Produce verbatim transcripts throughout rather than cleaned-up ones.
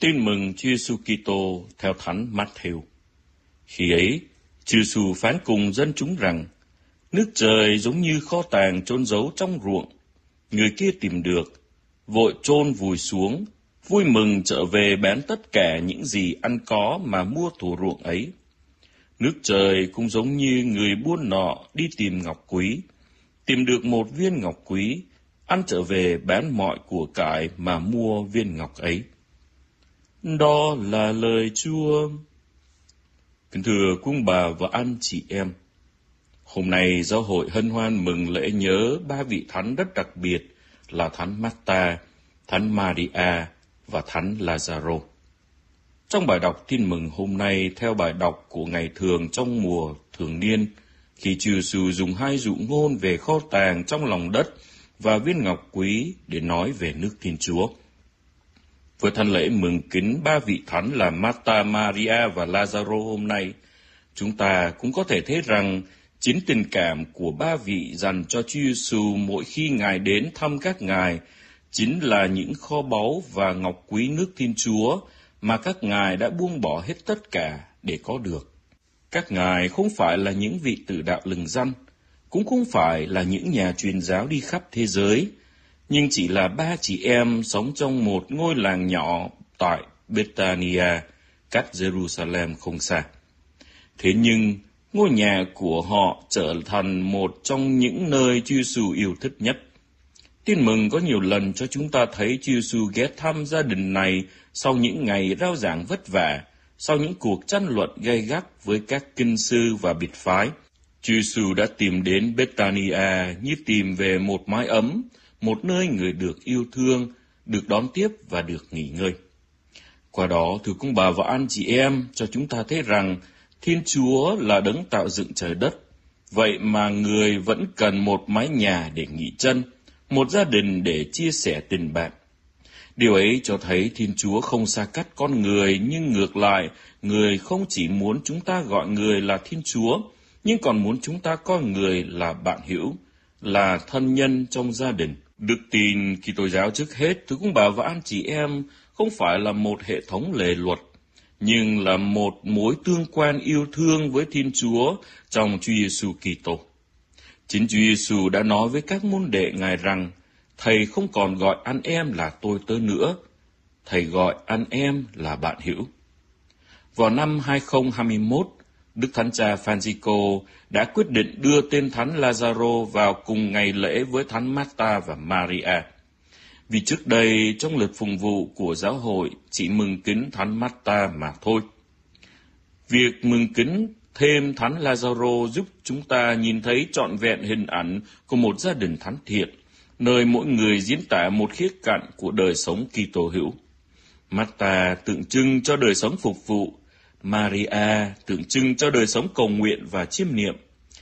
Tin mừng Chúa Giêsu Kitô theo Thánh Matthew. Khi ấy, Chúa Giêsu phán cùng dân chúng rằng: nước trời giống như kho tàng chôn giấu trong ruộng. Người kia tìm được, vội chôn vùi xuống, vui mừng trở về bán tất cả những gì ăn có mà mua thổ ruộng ấy. Nước trời cũng giống như người buôn nọ đi tìm ngọc quý, tìm được một viên ngọc quý, ăn trở về bán mọi của cải mà mua viên ngọc ấy. Đó là lời Chúa. Kính thưa quý bà và anh chị em, hôm nay giáo hội hân hoan mừng lễ nhớ ba vị thánh rất đặc biệt là Thánh Marta, Thánh Maria và Thánh Lazaro. Trong bài đọc tin mừng hôm nay theo bài đọc của ngày thường trong mùa thường niên, khi Chúa Giêsu dùng hai dụ ngôn về kho tàng trong lòng đất và viên ngọc quý để nói về nước Thiên Chúa. Với thánh lễ mừng kính ba vị thánh là Marta, Maria và Lazaro hôm nay, chúng ta cũng có thể thấy rằng chính tình cảm của ba vị dành cho Chúa Giêsu mỗi khi Ngài đến thăm các ngài chính là những kho báu và ngọc quý nước Thiên Chúa mà các ngài đã buông bỏ hết tất cả để có được. Các ngài không phải là những vị tử đạo lừng danh, cũng không phải là những nhà truyền giáo đi khắp thế giới, nhưng chỉ là ba chị em sống trong một ngôi làng nhỏ tại Bethania, cách Jerusalem không xa. Thế nhưng, ngôi nhà của họ trở thành một trong những nơi Chúa Giêsu yêu thích nhất. Tin mừng có nhiều lần cho chúng ta thấy Chúa Giêsu ghé thăm gia đình này sau những ngày rao giảng vất vả, sau những cuộc tranh luận gay gắt với các kinh sư và biệt phái. Chúa Giêsu đã tìm đến Bethania như tìm về một mái ấm, một nơi người được yêu thương, được đón tiếp và được nghỉ ngơi. Qua đó, thưa quý bà và anh chị em, cho chúng ta thấy rằng Thiên Chúa là đấng tạo dựng trời đất. Vậy mà người vẫn cần một mái nhà để nghỉ chân, một gia đình để chia sẻ tình bạn. Điều ấy cho thấy Thiên Chúa không xa cách con người, nhưng ngược lại, người không chỉ muốn chúng ta gọi người là Thiên Chúa, nhưng còn muốn chúng ta coi người là bạn hữu, là thân nhân trong gia đình. Đức tin Kitô giáo trước hết, thưa quý bà và anh chị em, không phải là một hệ thống lề luật, nhưng là một mối tương quan yêu thương với Thiên Chúa trong Chúa Giêsu Kitô. Chính Chúa Giêsu đã nói với các môn đệ Ngài rằng: Thầy không còn gọi anh em là tôi tớ nữa, Thầy gọi anh em là bạn hữu. Vào năm hai không hai mốt, Đức Thánh Cha Francisco đã quyết định đưa tên Thánh Lazaro vào cùng ngày lễ với Thánh Marta và Maria. Vì trước đây trong lượt phụng vụ của giáo hội chỉ mừng kính Thánh Marta mà thôi. Việc mừng kính thêm Thánh Lazaro giúp chúng ta nhìn thấy trọn vẹn hình ảnh của một gia đình thánh thiện, nơi mỗi người diễn tả một khía cạnh của đời sống Kitô hữu. Marta tượng trưng cho đời sống phục vụ, Maria tượng trưng cho đời sống cầu nguyện và chiêm niệm,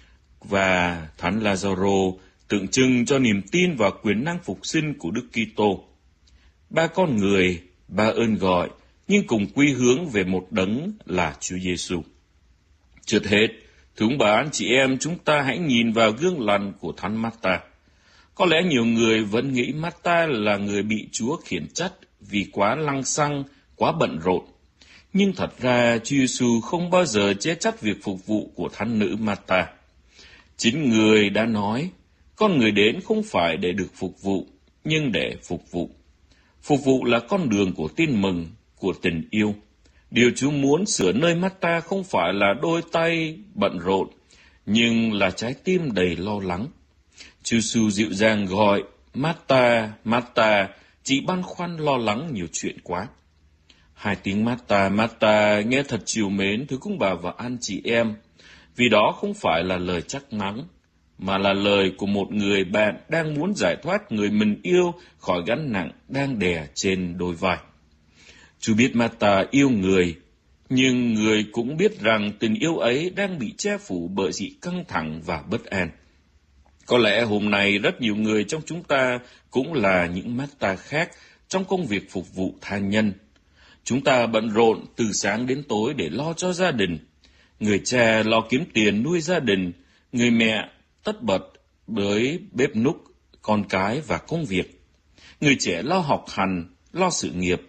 và Thánh Lazaro tượng trưng cho niềm tin và quyền năng phục sinh của Đức Kitô. Ba con người, ba ơn gọi, nhưng cùng quy hướng về một đấng là Chúa Giêsu. Trước hết, thưa ông bà anh chị em, chúng ta hãy nhìn vào gương lành của Thánh Marta. Có lẽ nhiều người vẫn nghĩ Marta là người bị Chúa khiển trách vì quá lăng xăng, quá bận rộn. Nhưng thật ra Chúa Giêsu không bao giờ chê trách việc phục vụ của thánh nữ Marta. Chính người đã nói, con người đến không phải để được phục vụ, nhưng để phục vụ. Phục vụ là con đường của tin mừng, của tình yêu. Điều Chúa muốn sửa nơi Marta không phải là đôi tay bận rộn, nhưng là trái tim đầy lo lắng. Chúa Giêsu dịu dàng gọi, Marta, Marta, chị băn khoăn lo lắng nhiều chuyện quá. Hai tiếng Marta, Marta nghe thật trìu mến, thưa quý bà và anh chị em, vì đó không phải là lời trách mắng, mà là lời của một người bạn đang muốn giải thoát người mình yêu khỏi gánh nặng đang đè trên đôi vai. Chúa biết Marta yêu người, nhưng người cũng biết rằng tình yêu ấy đang bị che phủ bởi sự căng thẳng và bất an. Có lẽ hôm nay rất nhiều người trong chúng ta cũng là những Marta khác trong công việc phục vụ tha nhân. Chúng ta bận rộn từ sáng đến tối để lo cho gia đình. Người cha lo kiếm tiền nuôi gia đình, người mẹ tất bật với bếp núc, con cái và công việc. Người trẻ lo học hành, lo sự nghiệp.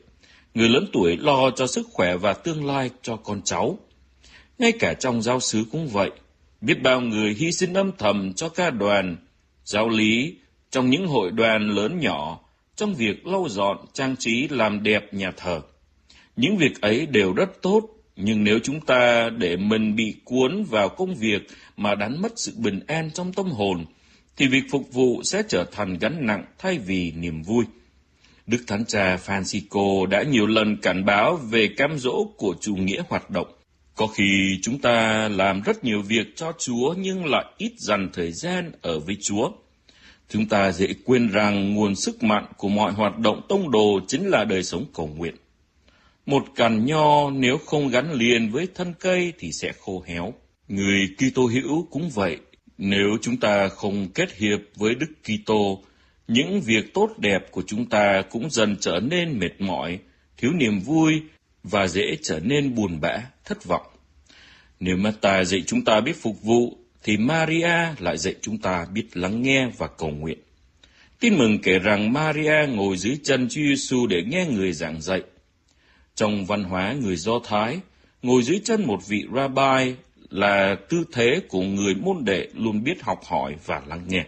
Người lớn tuổi lo cho sức khỏe và tương lai cho con cháu. Ngay cả trong giáo xứ cũng vậy. Biết bao người hy sinh âm thầm cho ca đoàn, giáo lý, trong những hội đoàn lớn nhỏ, trong việc lau dọn, trang trí, làm đẹp nhà thờ. Những việc ấy đều rất tốt, nhưng nếu chúng ta để mình bị cuốn vào công việc mà đánh mất sự bình an trong tâm hồn, thì việc phục vụ sẽ trở thành gánh nặng thay vì niềm vui. Đức Thánh Cha Francisco đã nhiều lần cảnh báo về cám dỗ của chủ nghĩa hoạt động. Có khi chúng ta làm rất nhiều việc cho Chúa nhưng lại ít dành thời gian ở với Chúa. Chúng ta dễ quên rằng nguồn sức mạnh của mọi hoạt động tông đồ chính là đời sống cầu nguyện. Một cành nho nếu không gắn liền với thân cây thì sẽ khô héo. Người Kitô hữu cũng vậy. Nếu chúng ta không kết hiệp với Đức Kitô, những việc tốt đẹp của chúng ta cũng dần trở nên mệt mỏi, thiếu niềm vui và dễ trở nên buồn bã, thất vọng. Nếu Marta dạy chúng ta biết phục vụ, thì Maria lại dạy chúng ta biết lắng nghe và cầu nguyện. Tin mừng kể rằng Maria ngồi dưới chân Chúa Giêsu để nghe người giảng dạy. Trong văn hóa người Do Thái, ngồi dưới chân một vị rabbi là tư thế của người môn đệ luôn biết học hỏi và lắng nghe.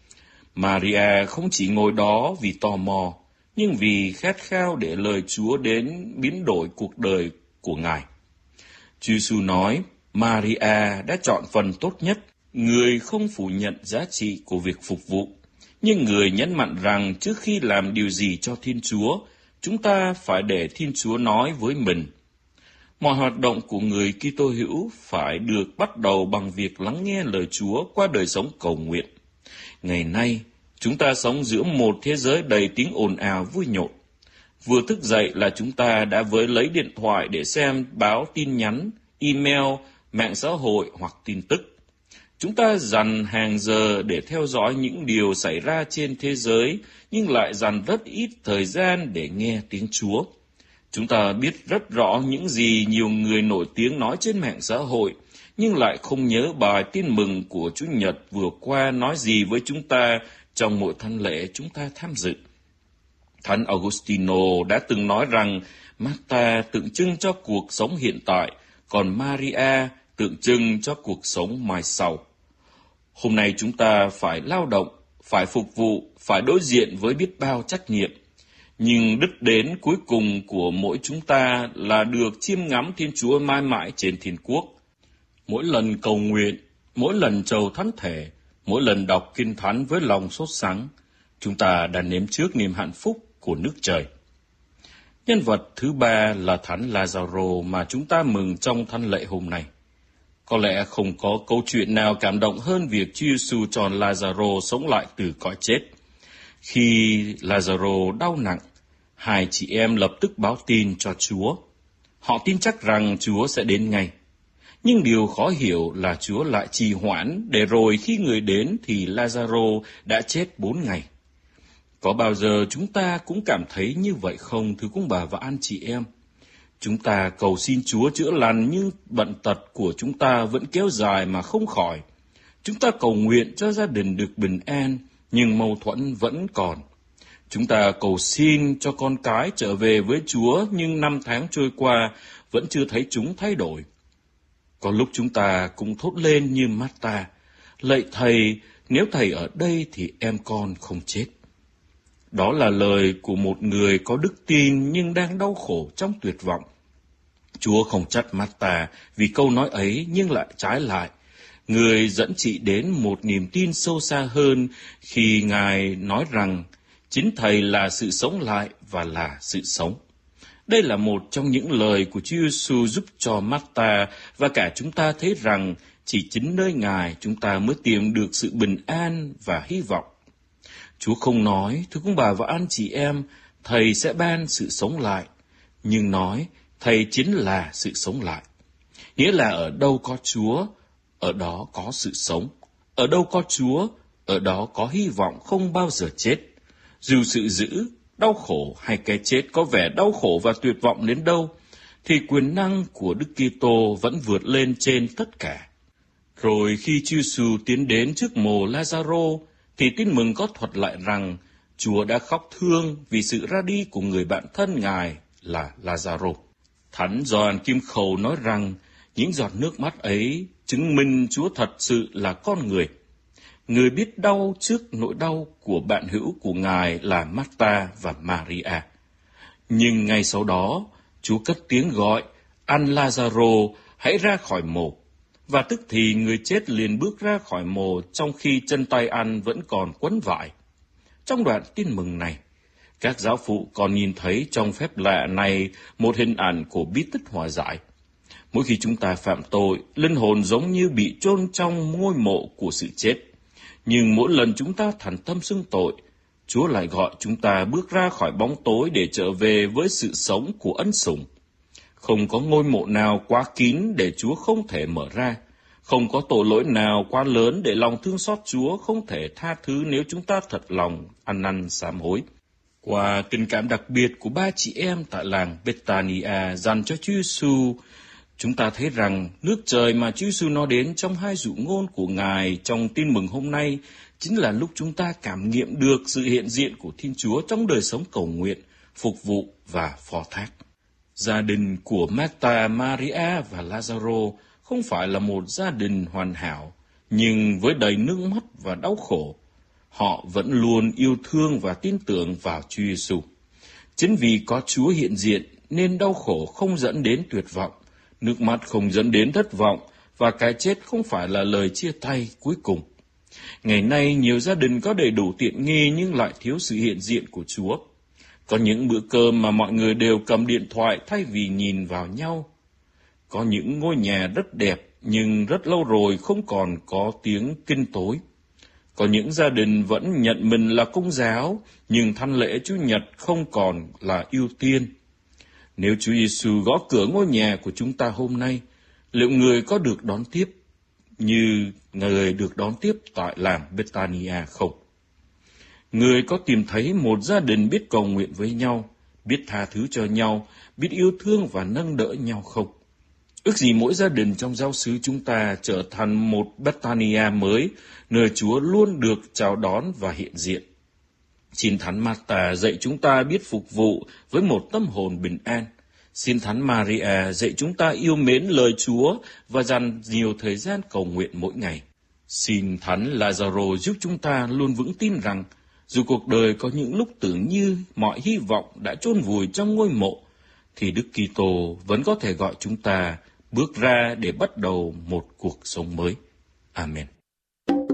Maria không chỉ ngồi đó vì tò mò, nhưng vì khát khao để lời Chúa đến biến đổi cuộc đời của Ngài. Chúa Giêsu nói, Maria đã chọn phần tốt nhất. Người không phủ nhận giá trị của việc phục vụ, nhưng người nhấn mạnh rằng trước khi làm điều gì cho Thiên Chúa, chúng ta phải để Thiên Chúa nói với mình. Mọi hoạt động của người Kitô hữu phải được bắt đầu bằng việc lắng nghe lời Chúa qua đời sống cầu nguyện. Ngày nay, chúng ta sống giữa một thế giới đầy tiếng ồn ào vui nhộn. Vừa thức dậy là chúng ta đã với lấy điện thoại để xem báo tin nhắn, email, mạng xã hội hoặc tin tức. Chúng ta dành hàng giờ để theo dõi những điều xảy ra trên thế giới, nhưng lại dành rất ít thời gian để nghe tiếng Chúa. Chúng ta biết rất rõ những gì nhiều người nổi tiếng nói trên mạng xã hội, nhưng lại không nhớ bài tin mừng của Chủ nhật vừa qua nói gì với chúng ta trong mỗi thánh lễ chúng ta tham dự. Thánh Augustino đã từng nói rằng Marta tượng trưng cho cuộc sống hiện tại, còn Maria tượng trưng cho cuộc sống mai sau. Hôm nay chúng ta phải lao động, phải phục vụ, phải đối diện với biết bao trách nhiệm. Nhưng đích đến cuối cùng của mỗi chúng ta là được chiêm ngắm Thiên Chúa mãi mãi trên thiên quốc. Mỗi lần cầu nguyện, mỗi lần trầu thánh thể, mỗi lần đọc kinh thánh với lòng sốt sắng, chúng ta đã nếm trước niềm hạnh phúc của nước trời. Nhân vật thứ ba là Thánh Lazaro mà chúng ta mừng trong thánh lễ hôm nay. Có lẽ không có câu chuyện nào cảm động hơn việc Chúa Giêsu chọn Lazaro sống lại từ cõi chết. Khi Lazaro đau nặng, hai chị em lập tức báo tin cho Chúa. Họ tin chắc rằng Chúa sẽ đến ngay. Nhưng điều khó hiểu là Chúa lại trì hoãn, để rồi khi người đến thì Lazaro đã chết bốn ngày. Có bao giờ chúng ta cũng cảm thấy như vậy không, thưa quý bà và anh chị em? Chúng ta cầu xin Chúa chữa lành nhưng bệnh tật của chúng ta vẫn kéo dài mà không khỏi. Chúng ta cầu nguyện cho gia đình được bình an, nhưng mâu thuẫn vẫn còn. Chúng ta cầu xin cho con cái trở về với Chúa, nhưng năm tháng trôi qua vẫn chưa thấy chúng thay đổi. Có lúc chúng ta cũng thốt lên như Marta, lạy Thầy, nếu Thầy ở đây thì em con không chết. Đó là lời của một người có đức tin nhưng đang đau khổ trong tuyệt vọng. Chúa không trách Marta vì câu nói ấy, nhưng lại trái lại. Người dẫn chị đến một niềm tin sâu xa hơn khi Ngài nói rằng chính Thầy là sự sống lại và là sự sống. Đây là một trong những lời của Chúa Giêsu giúp cho Marta và cả chúng ta thấy rằng chỉ chính nơi Ngài chúng ta mới tìm được sự bình an và hy vọng. Chúa không nói, thưa quý bà và anh chị em, Thầy sẽ ban sự sống lại, nhưng nói Thầy chính là sự sống lại. Nghĩa là ở đâu có Chúa, ở đó có sự sống. Ở đâu có Chúa, ở đó có hy vọng không bao giờ chết. Dù sự dữ, đau khổ hay cái chết có vẻ đau khổ và tuyệt vọng đến đâu, thì quyền năng của Đức Kitô vẫn vượt lên trên tất cả. Rồi khi Chúa Giêsu tiến đến trước mồ Lazaro, thì tin mừng có thuật lại rằng Chúa đã khóc thương vì sự ra đi của người bạn thân Ngài, là Lazaro. Thánh Gioan Kim Khẩu nói rằng những giọt nước mắt ấy chứng minh Chúa thật sự là con người. Người biết đau trước nỗi đau của bạn hữu của Ngài là Marta và Maria. Nhưng ngay sau đó, Chúa cất tiếng gọi, anh Lazaro, hãy ra khỏi mồ. Và tức thì người chết liền bước ra khỏi mồ trong khi chân tay anh vẫn còn quấn vải. Trong đoạn tin mừng này, các giáo phụ còn nhìn thấy trong phép lạ này một hình ảnh của bí tích hòa giải. Mỗi khi chúng ta phạm tội, linh hồn giống như bị chôn trong ngôi mộ của sự chết. Nhưng mỗi lần chúng ta thành tâm xưng tội, Chúa lại gọi chúng ta bước ra khỏi bóng tối để trở về với sự sống của ân sủng. Không có ngôi mộ nào quá kín để Chúa không thể mở ra. Không có tội lỗi nào quá lớn để lòng thương xót Chúa không thể tha thứ nếu chúng ta thật lòng ăn năn sám hối. Qua tình cảm đặc biệt của ba chị em tại làng Bethania dành cho Chúa Giêsu, chúng ta thấy rằng nước trời mà Chúa Giêsu nói đến trong hai dụ ngôn của Ngài trong tin mừng hôm nay chính là lúc chúng ta cảm nghiệm được sự hiện diện của Thiên Chúa trong đời sống cầu nguyện, phục vụ và phó thác. Gia đình của Marta, Maria và Lazaro không phải là một gia đình hoàn hảo, nhưng với đầy nước mắt và đau khổ, họ vẫn luôn yêu thương và tin tưởng vào Chúa Giêsu. Chính vì có Chúa hiện diện nên đau khổ không dẫn đến tuyệt vọng, nước mắt không dẫn đến thất vọng, và cái chết không phải là lời chia tay cuối cùng. Ngày nay, nhiều gia đình có đầy đủ tiện nghi nhưng lại thiếu sự hiện diện của Chúa. Có những bữa cơm mà mọi người đều cầm điện thoại thay vì nhìn vào nhau. Có những ngôi nhà rất đẹp nhưng rất lâu rồi không còn có tiếng kinh tối. Có những gia đình vẫn nhận mình là công giáo nhưng thánh lễ Chủ nhật không còn là ưu tiên. Nếu Chúa Giêsu gõ cửa ngôi nhà của chúng ta hôm nay, liệu người có được đón tiếp như người được đón tiếp tại làng Bethania không? Người có tìm thấy một gia đình biết cầu nguyện với nhau, biết tha thứ cho nhau, biết yêu thương và nâng đỡ nhau không? Ước gì mỗi gia đình trong giáo xứ chúng ta trở thành một Bethania mới, nơi Chúa luôn được chào đón và hiện diện. Xin Thánh Marta dạy chúng ta biết phục vụ với một tâm hồn bình an. Xin Thánh Maria dạy chúng ta yêu mến lời Chúa và dành nhiều thời gian cầu nguyện mỗi ngày. Xin Thánh Lazaro giúp chúng ta luôn vững tin rằng dù cuộc đời có những lúc tưởng như mọi hy vọng đã chôn vùi trong ngôi mộ, thì Đức Kitô vẫn có thể gọi chúng ta bước ra để bắt đầu một cuộc sống mới. Amen.